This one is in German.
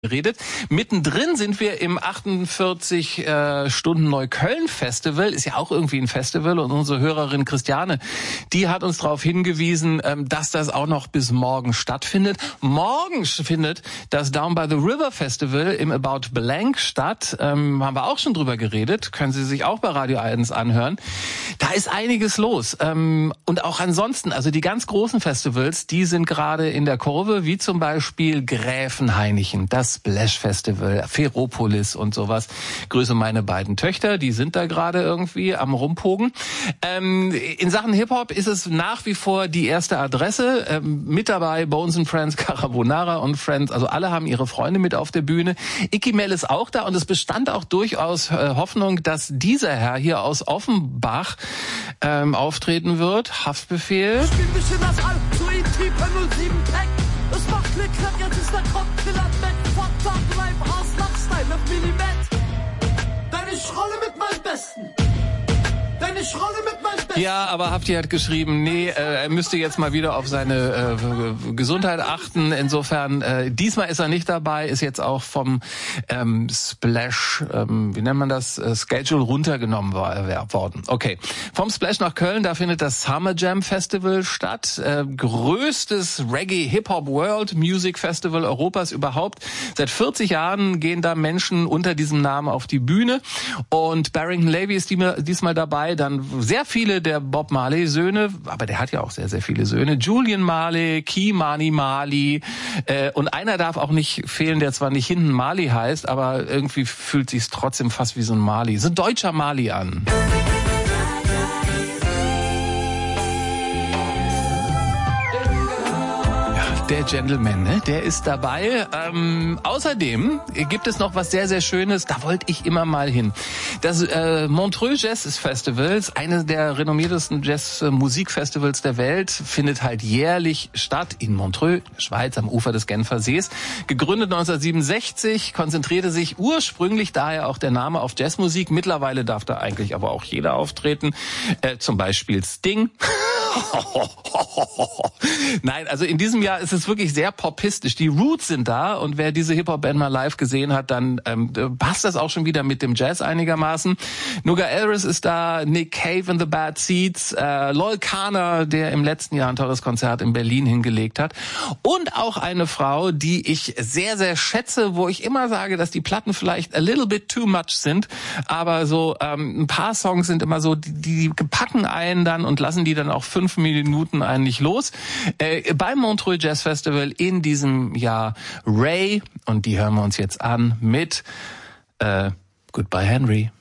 geredet. Mittendrin sind wir im 48 Stunden Neukölln Festival. Ist ja auch irgendwie ein Festival. Und unsere Hörerin Christiane, die hat uns darauf hingewiesen, dass das auch noch bis morgen stattfindet. Morgen findet das Down by the River Festival im About Blank statt. Haben wir auch schon drüber geredet. Können Sie sich auch bei Radio 1 anhören. Da ist einiges los. Und auch ansonsten, also die ganz großen Festivals, die sind gerade in der Kurve, wie zum Beispiel Gräfenhainichen, das Splash Festival, Ferropolis und sowas. Grüße meine beiden Töchter, die sind da gerade irgendwie am Rumpogen. In Sachen Hip-Hop ist es nach wie vor die erste Adresse. Mit dabei Bones & Friends, Carbonara und Friends, also alle haben ihre Freunde mit auf der Bühne. Icky Mel ist auch da und es bestand auch durchaus Hoffnung, dass dieser Herr hier aus Offenbach auftreten wird. Haftbefehl. Ich spiel mich in das All, so E.T. per 07 Pack. Es macht Klick, Klack, jetzt ist der Kopf killert weg. Fuck, bleib aus, Lachstyle, 5 mm. Denn ich rolle mit meinem Besten. Denn ich rolle mit meinem Besten. Ja, aber Hafti hat geschrieben, nee, er müsste jetzt mal wieder auf seine Gesundheit achten. Insofern, diesmal ist er nicht dabei, ist jetzt auch vom Splash, wie nennt man das, Schedule runtergenommen worden. Okay, vom Splash nach Köln, da findet das Summer Jam Festival statt. Größtes Reggae Hip-Hop World Music Festival Europas überhaupt. Seit 40 Jahren gehen da Menschen unter diesem Namen auf die Bühne. Und Barrington Levy ist diesmal dabei. Dann sehr viele der Bob Marley-Söhne, aber der hat ja auch sehr, sehr viele Söhne. Julian Marley, Ky-Mani Marley und einer darf auch nicht fehlen, der zwar nicht hinten Marley heißt, aber irgendwie fühlt sich's trotzdem fast wie so ein Marley. So ein deutscher Marley an. Der Gentleman, ne? Der ist dabei. Außerdem gibt es noch was sehr, sehr Schönes. Da wollte ich immer mal hin. Das Montreux Jazz Festivals, eines der renommiertesten Jazz-Musikfestivals der Welt, findet halt jährlich statt in Montreux, Schweiz, am Ufer des Genfer Sees. Gegründet 1967, konzentrierte sich ursprünglich daher auch der Name auf Jazzmusik. Mittlerweile darf da eigentlich aber auch jeder auftreten. Zum Beispiel Sting. Nein, also in diesem Jahr ist es wirklich sehr popistisch. Die Roots sind da und wer diese Hip-Hop-Band mal live gesehen hat, dann passt das auch schon wieder mit dem Jazz einigermaßen. Nuga Elris ist da, Nick Cave and the Bad Seeds, Loyle Carner, der im letzten Jahr ein tolles Konzert in Berlin hingelegt hat und auch eine Frau, die ich sehr, sehr schätze, wo ich immer sage, dass die Platten vielleicht a little bit too much sind, aber so ein paar Songs sind immer so, die packen einen dann und lassen die dann auch 5 Minuten eigentlich los. Beim Montreux Jazz Festival in diesem Jahr Ray, und die hören wir uns jetzt an mit Goodbye Henry.